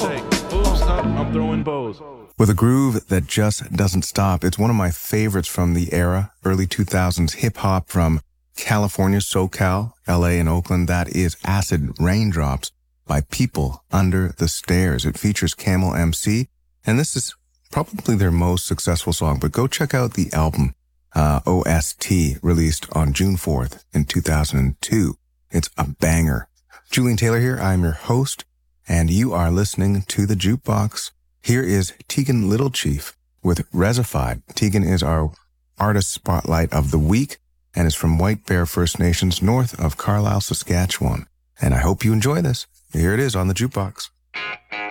I'm throwing bows. With a groove that just doesn't stop, it's one of my favorites from the era, early 2000s hip-hop from California, SoCal, LA, and Oakland. That is Acid Raindrops by People Under the Stairs. It features Camel MC, and this is probably their most successful song, but go check out the album OST, released on June 4th in 2002. It's a banger. Julian Taylor here. I'm your host, and you are listening to The Jukebox. Here is Tegan Little Chief with Resified. Tegan is our artist spotlight of the week and is from White Bear First Nations north of Carlisle, Saskatchewan. And I hope you enjoy this. Here it is on The Jukebox.